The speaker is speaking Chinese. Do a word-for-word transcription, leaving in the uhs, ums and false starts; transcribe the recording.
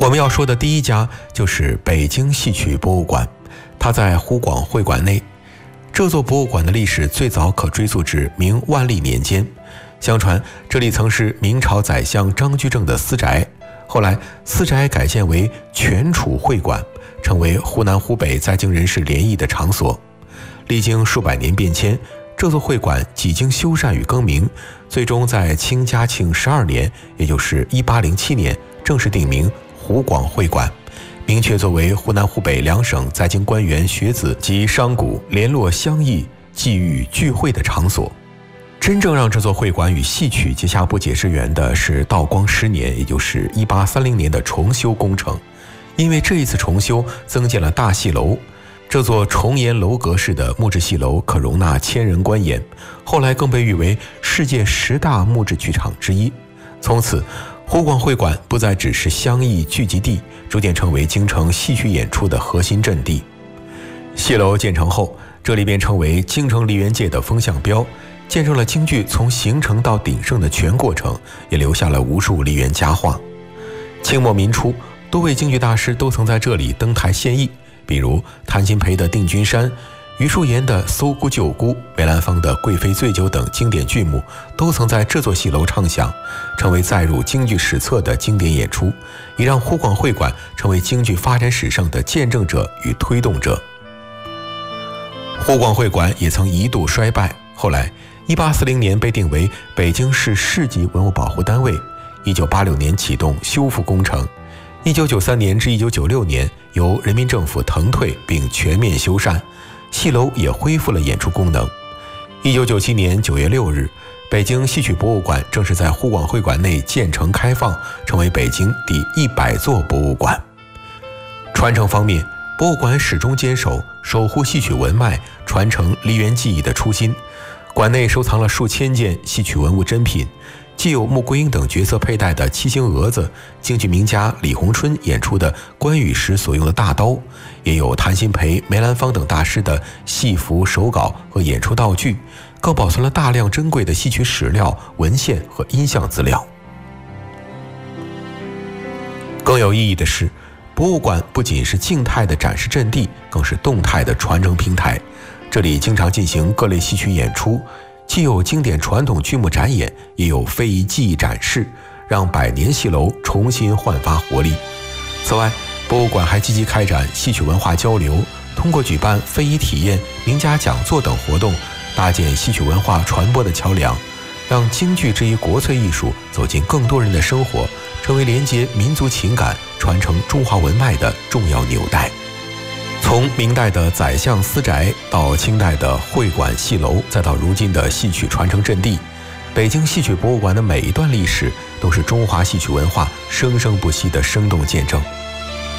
我们要说的第一家就是北京戏曲博物馆，它在湖广会馆内。这座博物馆的历史最早可追溯至明万历年间，相传这里曾是明朝宰相张居正的私宅，后来私宅改建为全储会馆，成为湖南湖北在京人士联谊的场所。历经数百年变迁，这座会馆几经修缮与更名，最终在清嘉庆十二年，也就是一八零七年正式定名湖广会馆，明确作为湖南湖北两省在京官员学子及商贾联络相议、际遇聚会的场所。真正让这座会馆与戏曲结下不解之缘的是道光十年，也就是一八三零年的重修工程。因为这一次重修增建了大戏楼，这座重檐楼阁式的木质戏楼可容纳千人观演，后来更被誉为世界十大木质剧场之一。从此湖广会馆不再只是相艺聚集地，逐渐成为京城戏曲演出的核心阵地。戏楼建成后，这里便成为京城梨园界的风向标，见证了京剧从形成到鼎盛的全过程，也留下了无数梨园佳话。清末民初，多位京剧大师都曾在这里登台献艺，比如谭鑫培的《定军山》，余叔岩的《搜姑救姑》，梅兰芳的《贵妃醉酒》等经典剧目都曾在这座戏楼唱响，成为载入京剧史册的经典演出，也让湖广会馆成为京剧发展史上的见证者与推动者。湖广会馆也曾一度衰败，后来一八四零年被定为北京市市级文物保护单位，一九八六年启动修复工程，一九九三年至一九九六年由人民政府腾退并全面修缮，戏楼也恢复了演出功能。一九九七年九月六日，北京戏曲博物馆正式在湖广会馆内建成开放，成为北京第一百座博物馆。传承方面，博物馆始终坚守守护戏曲文脉、传承梨园技艺的初心。馆内收藏了数千件戏曲文物珍品，既有穆桂英等角色佩戴的七星蛾子，京剧名家李鸿春演出的关羽时所用的大刀，也有谭鑫培、梅兰芳等大师的戏服、手稿和演出道具，更保存了大量珍贵的戏曲史料、文献和音像资料。更有意义的是，博物馆不仅是静态的展示阵地，更是动态的传承平台。这里经常进行各类戏曲演出，既有经典传统剧目展演，也有非遗技艺展示，让百年戏楼重新焕发活力。此外，博物馆还积极开展戏曲文化交流，通过举办非遗体验、名家讲座等活动，搭建戏曲文化传播的桥梁，让京剧这一国粹艺术走进更多人的生活，成为连接民族情感、传承中华文脉的重要纽带。从明代的宰相私宅，到清代的会馆戏楼，再到如今的戏曲传承阵地，北京戏曲博物馆的每一段历史都是中华戏曲文化生生不息的生动见证。